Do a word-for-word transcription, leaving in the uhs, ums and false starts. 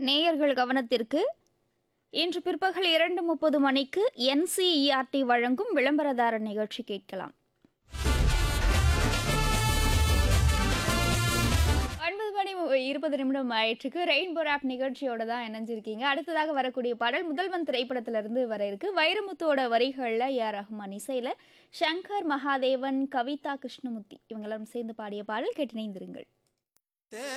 நேயர்கள் கவனத்திற்கு இன்று பிற்பகல் இரண்டு முப்பது மணிக்கு என்சிஇஆர்டி வழங்கும் விளம்பரதார நிகழ்ச்சி கேட்கலாம். ஒன்பது மணி இருபது நிமிடம் ஆயிற்றுக்கு ரெயின்போ ஆப் நிகழ்ச்சியோட தான் இணைஞ்சிருக்கீங்க. அடுத்ததாக வரக்கூடிய பாடல் முதல்வன் திரைப்படத்திலிருந்து வர இருக்கு. வைரமுத்துவோட வரிகளில் ஏ ஆர் ரஹ்மான் இசையில் சங்கர் மகாதேவன், கவிதா கிருஷ்ணமூர்த்தி இவங்கெல்லாம் சேர்ந்து பாடிய பாடல் கேட்டு இணைந்திருங்கள்.